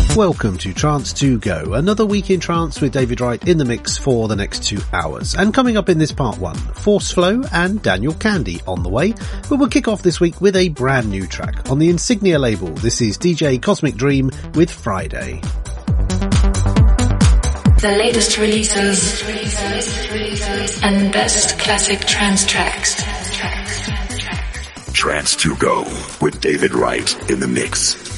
Welcome to Trance 2 Go, another week in trance with David Wright in the mix for the next 2 hours. And coming up in this part 1, Force Flow and Daniel Kandi on the way, but we'll kick off this week with a brand new track on the Insignia label. This is DJ Cosmic Dream with Friday. The latest releases and best classic trance tracks. Trance 2 Go with David Wright in the mix.